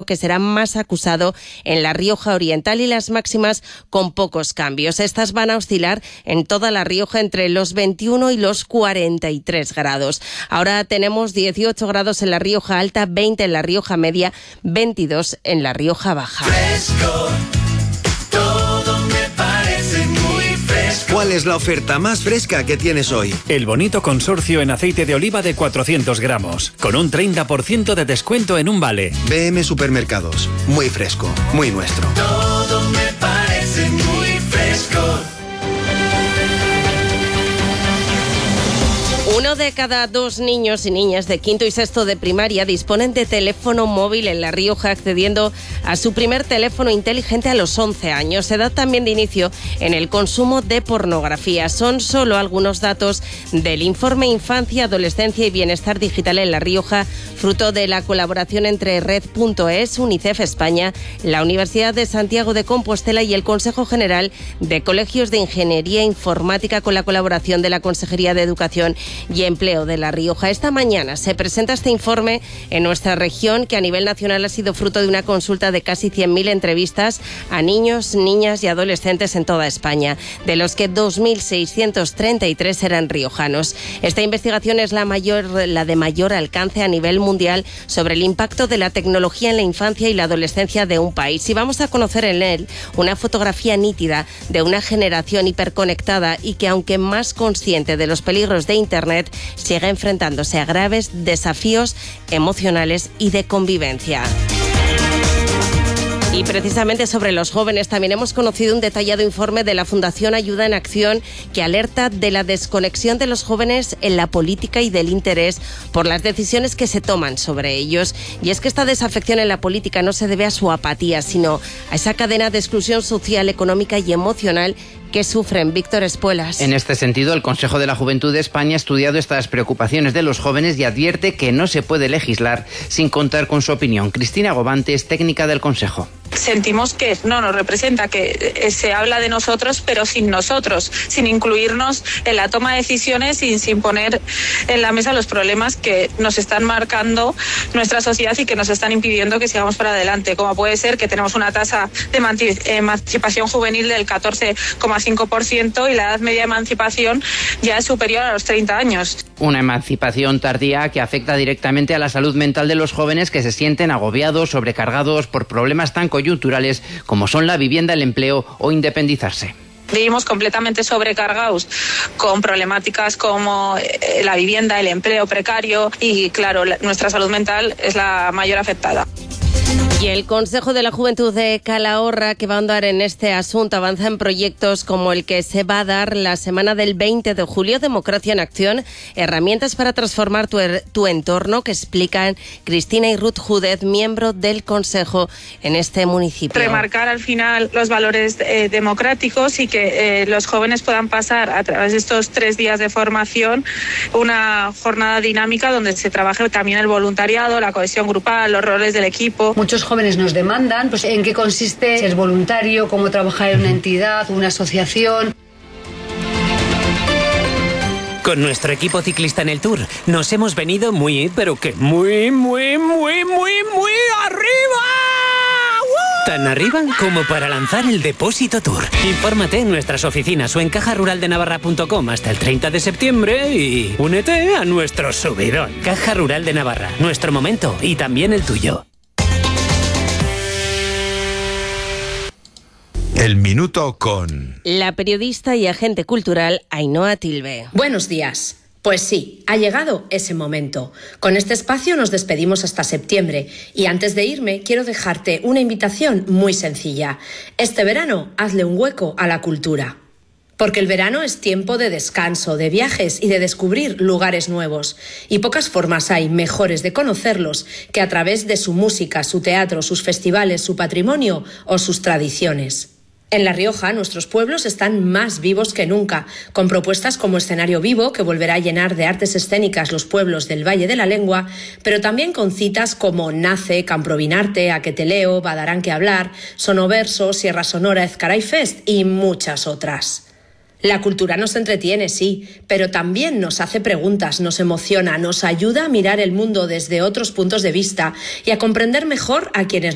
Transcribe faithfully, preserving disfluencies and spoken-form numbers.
que será más acusado en la Rioja Oriental y las máximas con pocos cambios. Estas van a oscilar en toda la Rioja entre los veintiuno y los cuarenta y tres grados. Ahora tenemos dieciocho grados en la Rioja Alta, veinte en la Rioja Media, veintidós en la Rioja Baja. Fresco, todo me parece muy fresco. ¿Cuál es la oferta más fresca que tienes hoy? El bonito consorcio en aceite de oliva de cuatrocientos gramos, con un treinta por ciento de descuento en un vale. B M Supermercados, muy fresco, muy nuestro. Todo me parece muy fresco. Uno de cada dos niños y niñas de quinto y sexto de primaria disponen de teléfono móvil en La Rioja, accediendo a su primer teléfono inteligente a los once años. Edad también de inicio en el consumo de pornografía. Son solo algunos datos del informe Infancia, Adolescencia y Bienestar Digital en La Rioja, fruto de la colaboración entre Red punto es, UNICEF España, la Universidad de Santiago de Compostela y el Consejo General de Colegios de Ingeniería Informática, con la colaboración de la Consejería de Educación y Empleo de La Rioja. Esta mañana se presenta este informe en nuestra región, que a nivel nacional ha sido fruto de una consulta de casi cien mil entrevistas a niños, niñas y adolescentes en toda España, de los que dos mil seiscientos treinta y tres eran riojanos. Esta investigación es la mayor, la de mayor alcance a nivel mundial sobre el impacto de la tecnología en la infancia y la adolescencia de un país. Y vamos a conocer en él una fotografía nítida de una generación hiperconectada y que, aunque más consciente de los peligros de Internet, sigue enfrentándose a graves desafíos emocionales y de convivencia. Y precisamente sobre los jóvenes también hemos conocido un detallado informe de la Fundación Ayuda en Acción, que alerta de la desconexión de los jóvenes en la política y del interés por las decisiones que se toman sobre ellos. Y es que esta desafección en la política no se debe a su apatía, sino a esa cadena de exclusión social, económica y emocional que sufren. Víctor Espuelas. En este sentido, el Consejo de la Juventud de España ha estudiado estas preocupaciones de los jóvenes y advierte que no se puede legislar sin contar con su opinión. Cristina Gobante es técnica del Consejo. Sentimos que no nos representa, que se habla de nosotros pero sin nosotros, sin incluirnos en la toma de decisiones y sin poner en la mesa los problemas que nos están marcando nuestra sociedad y que nos están impidiendo que sigamos para adelante, como puede ser que tenemos una tasa de emancipación juvenil del catorce coma cinco por ciento y la edad media de emancipación ya es superior a los treinta años. Una emancipación tardía que afecta directamente a la salud mental de los jóvenes, que se sienten agobiados, sobrecargados por problemas tan coyunturales como son la vivienda, el empleo o independizarse. Vivimos completamente sobrecargados con problemáticas como la vivienda, el empleo precario y, claro, nuestra salud mental es la mayor afectada. Y el Consejo de la Juventud de Calahorra, que va a andar en este asunto, avanza en proyectos como el que se va a dar la semana del veinte de julio, Democracia en Acción, herramientas para transformar tu, er, tu entorno, que explican Cristina y Ruth Júdez, miembro del Consejo en este municipio. Remarcar al final los valores eh, democráticos y que eh, los jóvenes puedan pasar a través de estos tres días de formación una jornada dinámica donde se trabaje también el voluntariado, la cohesión grupal, los roles del equipo. Muchos jóvenes nos demandan pues, en qué consiste ser voluntario, cómo trabajar en una entidad, una asociación. Con nuestro equipo ciclista en el Tour nos hemos venido muy, pero que muy, muy, muy, muy, muy arriba. ¡Uh! Tan arriba como para lanzar el Depósito Tour. Infórmate en nuestras oficinas o en caja rural de navarra punto com hasta el treinta de septiembre y únete a nuestro subidón. Caja Rural de Navarra, nuestro momento y también el tuyo. El minuto con la periodista y agente cultural Ainhoa Tilbe. Buenos días. Pues sí, ha llegado ese momento. Con este espacio nos despedimos hasta septiembre y antes de irme quiero dejarte una invitación muy sencilla. Este verano hazle un hueco a la cultura. Porque el verano es tiempo de descanso, de viajes y de descubrir lugares nuevos. Y pocas formas hay mejores de conocerlos que a través de su música, su teatro, sus festivales, su patrimonio o sus tradiciones. En La Rioja, nuestros pueblos están más vivos que nunca, con propuestas como Escenario Vivo, que volverá a llenar de artes escénicas los pueblos del Valle de la Lengua, pero también con citas como Nace, Camprovinarte, A que te leo, Badarán que hablar, Sonoverso, Sierra Sonora, Ezcaray Fest y muchas otras. La cultura nos entretiene, sí, pero también nos hace preguntas, nos emociona, nos ayuda a mirar el mundo desde otros puntos de vista y a comprender mejor a quienes